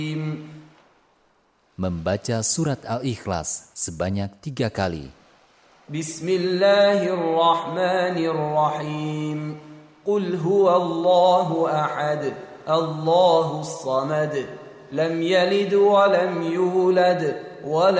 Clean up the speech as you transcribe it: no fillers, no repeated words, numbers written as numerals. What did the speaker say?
Membaca surat Al-Ikhlas sebanyak 3 kali. Bismillahirrahmanirrahim. Qul huwallahu ahad, Allahus samad, lam yalid wa lam yulad wa